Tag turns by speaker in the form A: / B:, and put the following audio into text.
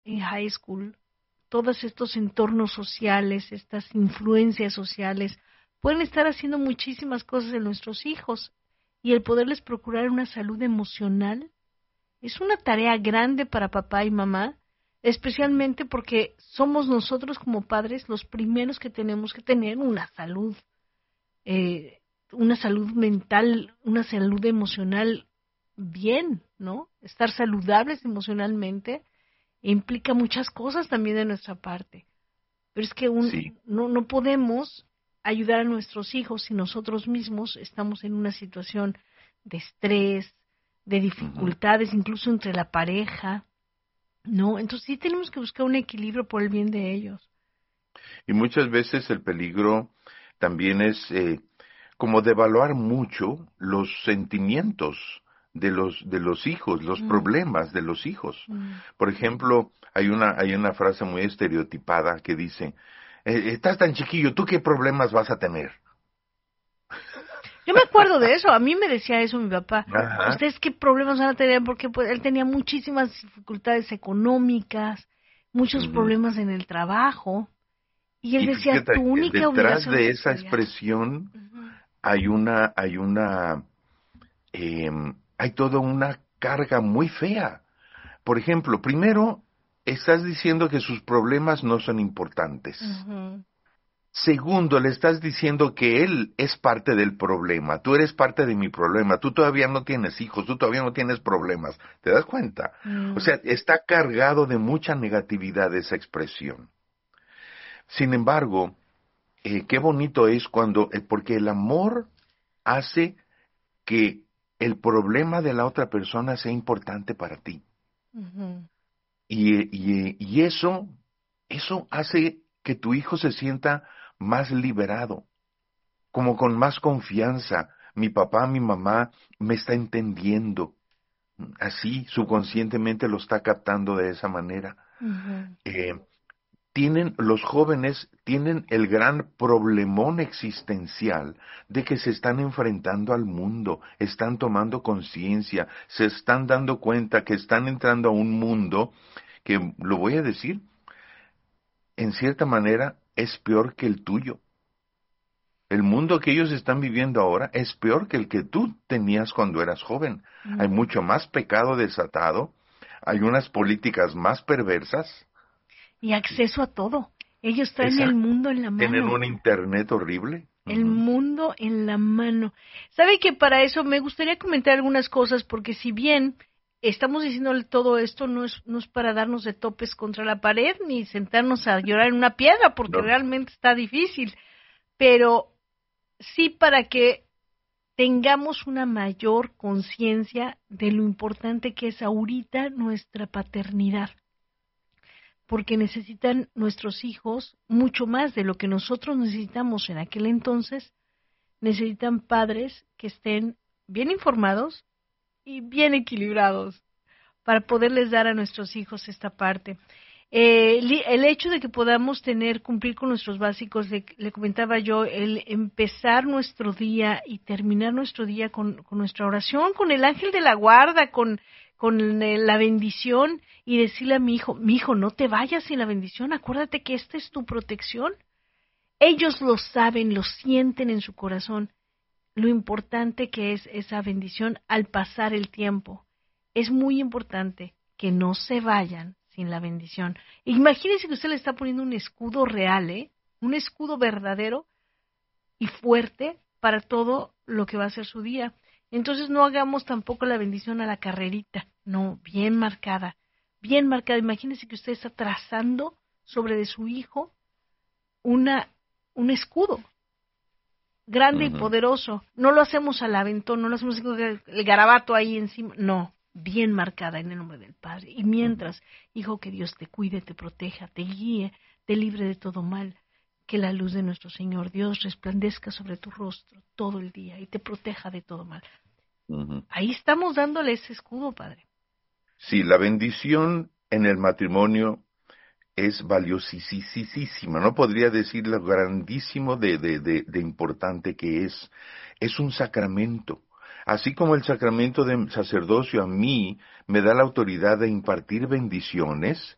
A: en high school, todos estos entornos sociales, estas influencias sociales, pueden estar haciendo muchísimas cosas en nuestros hijos, y el poderles procurar una salud emocional es una tarea grande para papá y mamá, especialmente porque somos nosotros como padres los primeros que tenemos que tener una salud mental, una salud emocional bien, ¿no? Estar saludables emocionalmente implica muchas cosas también de nuestra parte. Pero es que
B: Sí.
A: no podemos ayudar a nuestros hijos si nosotros mismos estamos en una situación de estrés, de
B: Ujú.
A: dificultades, incluso entre la pareja, ¿no? Entonces sí tenemos que buscar un equilibrio por el bien de ellos.
B: Y muchas veces el peligro también es como devaluar mucho los sentimientos de los hijos, los
A: Mm,
B: problemas de los hijos.
A: mm.
B: Por ejemplo, hay una frase muy estereotipada que dice, estás tan chiquillo, ¿tú qué problemas vas a tener?
A: Yo me acuerdo de eso, a mí me decía eso mi papá.
B: Ajá.
A: ¿Ustedes qué problemas van a tener? Porque pues, él tenía muchísimas dificultades económicas, muchos
B: Ujú.
A: problemas en el trabajo, y él
B: Y
A: decía, tu
B: fíjate que
A: única
B: detrás
A: obligación
B: de
A: es
B: esa
A: estudiar.
B: expresión
A: Ujú.
B: hay toda una carga muy fea. Por ejemplo, primero, estás diciendo que sus problemas no son importantes.
A: Ujú.
B: Segundo, le estás diciendo que él es parte del problema. Tú eres parte de mi problema. Tú todavía no tienes hijos, tú todavía no tienes problemas. ¿Te das cuenta? O
A: Mm.
B: sea, está cargado de mucha negatividad esa expresión. Sin embargo, qué bonito es cuando, porque el amor hace que el problema de la otra persona sea importante para ti.
A: Ujú.
B: Y eso hace que tu hijo se sienta más liberado, como con más confianza. Mi papá, mi mamá me está entendiendo. Así, subconscientemente lo está captando de esa manera.
A: Ujú.
B: Eh, los jóvenes tienen el gran problemón existencial de que se están enfrentando al mundo, están tomando conciencia, se están dando cuenta que están entrando a un mundo que, lo voy a decir, en cierta manera es peor que el tuyo. El mundo que ellos están viviendo ahora es peor que el que tú tenías cuando eras joven. Hay
A: Mm.
B: mucho más pecado desatado, hay unas políticas más perversas.
A: Y acceso a todo. Ellos traen el
B: Exacto.
A: mundo en la
B: Tienen
A: mano.
B: un internet horrible.
A: El
B: Ujú.
A: mundo en la mano. ¿Sabe que para eso me gustaría comentar algunas cosas? Porque si bien estamos diciéndole todo esto, no es para darnos de topes contra la pared ni sentarnos a llorar en una piedra, porque
B: No.
A: realmente está difícil, pero sí para que tengamos una mayor conciencia de lo importante que es ahorita nuestra paternidad, porque necesitan nuestros hijos mucho más de lo que nosotros necesitamos en aquel entonces. Necesitan padres que estén bien informados y bien equilibrados para poderles dar a nuestros hijos esta parte. El hecho de que podamos cumplir con nuestros básicos, le comentaba yo, el empezar nuestro día y terminar nuestro día con nuestra oración, con el ángel de la guarda, con la bendición, y decirle a mi hijo, no te vayas sin la bendición, acuérdate que esta es tu protección. Ellos lo saben, lo sienten en su corazón, lo importante que es esa bendición al pasar el tiempo. Es muy importante que no se vayan sin la bendición. Imagínense que usted le está poniendo un escudo real, un escudo verdadero y fuerte para todo lo que va a ser su día. Entonces no hagamos tampoco la bendición a la carrerita, no, bien marcada, bien marcada. Imagínense que usted está trazando sobre de su hijo una, un escudo grande y
B: Ujú.
A: poderoso. No lo hacemos al aventón, no lo hacemos con el garabato ahí encima, no, bien marcada en el nombre del Padre. Y
B: Ujú.
A: mientras, hijo, que Dios te cuide, te proteja, te guíe, te libre de todo mal, que la luz de nuestro Señor Dios resplandezca sobre tu rostro todo el día y te proteja de todo mal.
B: Ujú.
A: Ahí estamos dándole ese escudo, Padre.
B: Sí, la bendición en el matrimonio es valiosísima. No podría decir lo grandísimo de importante que es. Es un sacramento. Así como el sacramento de sacerdocio a mí me da la autoridad de impartir bendiciones,